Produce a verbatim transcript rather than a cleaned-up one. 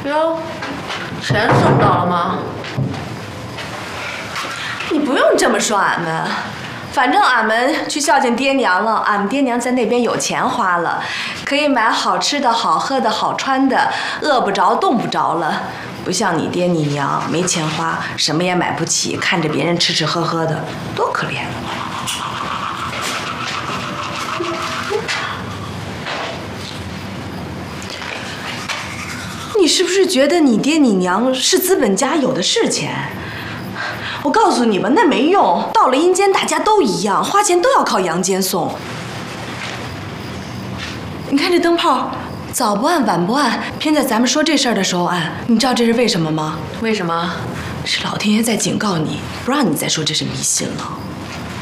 哟，钱收到了吗？你不用这么说俺们，反正俺们去孝敬爹娘了，俺们爹娘在那边有钱花了，可以买好吃的好喝的好穿的，饿不着冻不着了。不像你爹你娘没钱花，什么也买不起，看着别人吃吃喝喝的，多可怜。你是不是觉得你爹你娘是资本家，有的是钱？我告诉你吧，那没用。到了阴间，大家都一样，花钱都要靠阳间送。你看这灯泡，早不暗晚不暗，偏在咱们说这事儿的时候暗。你知道这是为什么吗？ 为什么？ 是老天爷在警告你，不让你再说这是迷信了。